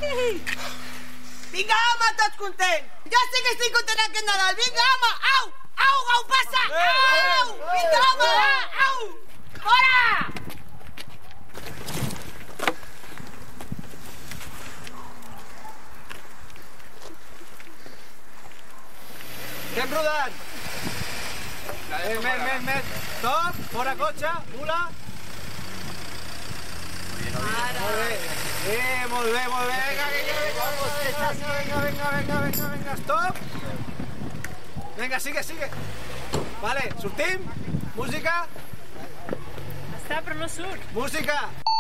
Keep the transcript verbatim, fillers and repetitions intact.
Vinga, home, tots contents. Jo sí que estic content aquest Nadal. Vinga, home, au, au, au, passa, au, vinga, home, va, au, fora! Estem rodant. Més, més, més, més. Stop, fora cotxe, mula. Molt bé. Eh, molt bé, molt bé. Vinga, vinga, vinga, vinga, vinga, vinga, vinga, vinga, stop. Vinga, sigue, sigue. Vale, sortim. Música. Està, però no surt. Música.